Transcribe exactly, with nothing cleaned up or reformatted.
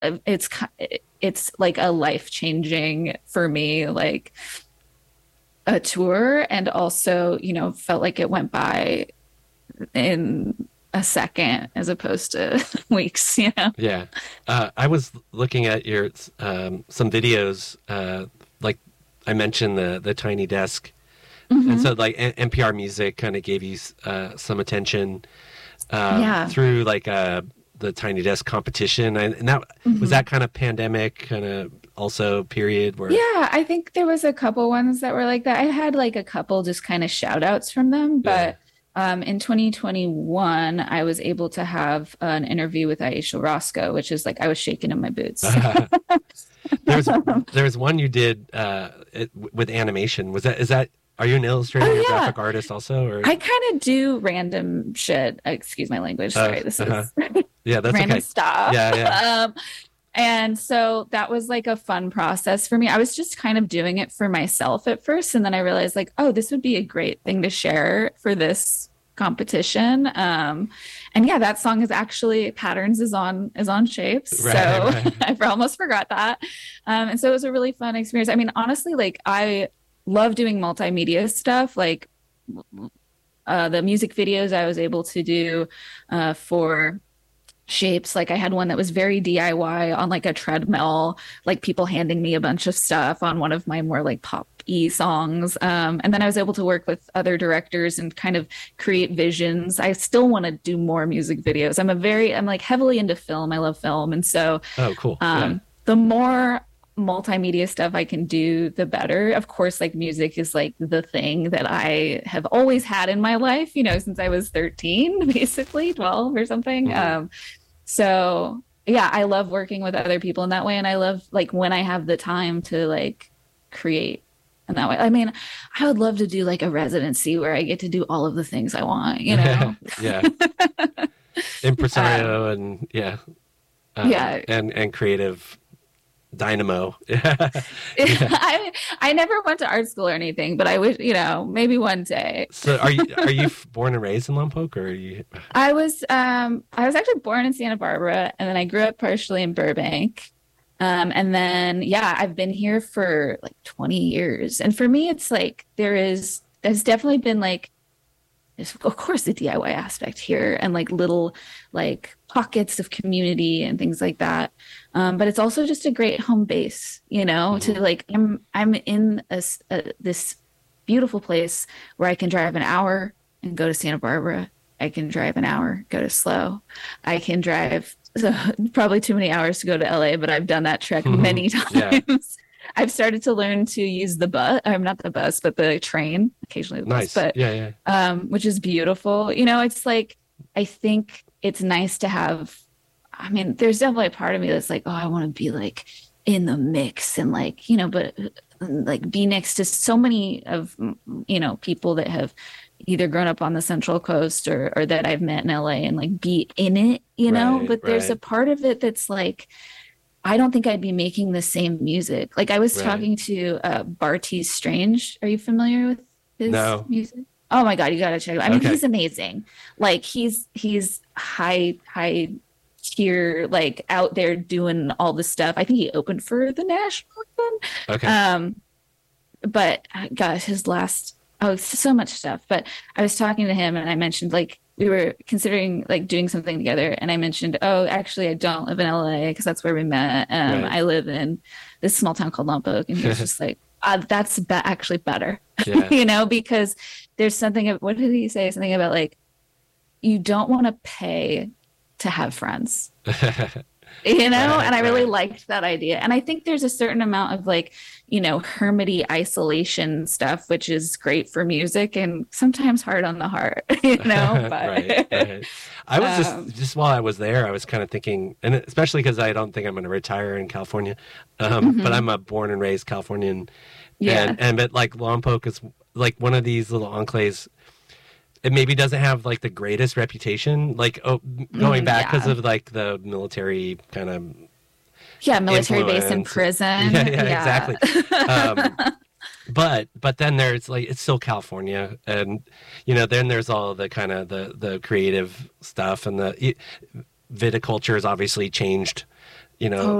it's it's like a life changing for me, like a tour, and also, you know, felt like it went by in a second as opposed to weeks, you know? Yeah. Uh, I was looking at your um, some videos, uh, like I mentioned the the Tiny Desk, and Mm-hmm. so like N- NPR Music kind of gave you uh, some attention um, Yeah. through like uh, the Tiny Desk competition, and, and that was Mm-hmm. that kind of pandemic kind of also period where Yeah, I think there was a couple ones that were like that. I had like a couple just kind of shout outs from them, yeah. but um, in twenty twenty-one, I was able to have an interview with Aisha Roscoe, which is like I was shaking in my boots. there's there's one you did uh, it, with animation. Was that is that are you an illustrator or Oh yeah, graphic artist also or I kind of do random shit. Excuse my language. uh, Sorry, this uh-huh. is Yeah, that's random okay. stuff. Yeah, yeah. Um, and so that was like a fun process for me. I was just kind of doing it for myself at first, and then I realized like, oh, this would be a great thing to share for this competition. Um, and yeah, that song is actually Patterns is on is on Shapes. So Right, right. I almost forgot that. Um, and so it was a really fun experience. I mean, honestly, like I love doing multimedia stuff. Like uh, the music videos I was able to do uh, for Shapes. Like I had one that was very D I Y on like a treadmill, like people handing me a bunch of stuff on one of my more like pop y songs. Um, and then I was able to work with other directors and kind of create visions. I still want to do more music videos. I'm a very, I'm like heavily into film. I love film. And so Oh, cool. Yeah. um, the more multimedia stuff I can do, the better. Of course, like music is like the thing that I have always had in my life, you know, since I was thirteen, basically twelve or something. Mhm. Um, so yeah, I love working with other people in that way. And I love like when I have the time to like create in that way. I mean, I would love to do like a residency where I get to do all of the things I want, you know? Yeah. Um, Impresario and yeah. Um, yeah. and and creative dynamo. Yeah. Yeah. I I never went to art school or anything, but I wish, you know, maybe one day. So are you are you f- born and raised in Lompoc or are you I was um I was actually born in Santa Barbara, and then I grew up partially in Burbank. Um and then yeah, I've been here for like twenty years. And for me it's like there is there's definitely been like there's of course the D I Y aspect here and like little like pockets of community and things like that. Um, but it's also just a great home base, you know, Mhm. to like I'm I'm in a, a this beautiful place where I can drive an hour and go to Santa Barbara. I can drive an hour, go to SLO. I can drive so, probably too many hours to go to L A, but I've done that trek many Yeah. times. I've started to learn to use the bus. I'm not the bus, but the train, occasionally the bus, Nice. but Yeah, yeah. um, which is beautiful. You know, it's like I think it's nice to have. I mean, there's definitely a part of me that's like, oh, I want to be like in the mix and like, you know, but like be next to so many of, you know, people that have either grown up on the Central Coast or or that I've met in L A and like be in it, you know. Right, But there's a right, part of it that's like I don't think I'd be making the same music. Like I was right. talking to uh, Bartees Strange. Are you familiar with his No. music? Oh my God, you gotta check him. I mean, Okay. he's amazing. Like he's he's high high tier, like out there doing all the stuff. I think he opened for the National even. Okay. Um, but uh, gosh, his last oh, so much stuff. But I was talking to him and I mentioned like we were considering like doing something together, and I mentioned, oh, actually, I don't live in L A because that's where we met. Um, Right. I live in this small town called Lompoc, and he was just like, uh, that's be- actually better, Yeah. you know, because there's something of what did he say? Something about like you don't want to pay to have friends, you know. Right, And I really right. liked that idea, and I think there's a certain amount of like, you know, hermity isolation stuff which is great for music and sometimes hard on the heart, you know. Right, But right. I was just um just while I was there, I was kind of thinking, and especially because I don't think I'm going to retire in California, um, but mhm, I'm a born and raised Californian, yeah, and and but like Lompoc is like one of these little enclaves. It maybe doesn't have like the greatest reputation, like oh, going mm, back because yeah, of like the military kind of yeah, military base in influence. prison, Yeah, yeah, yeah. exactly. Um, but but then there's like it's still California, and you know then there's all the kind of the the creative stuff, and the it, viticulture has obviously changed, you know,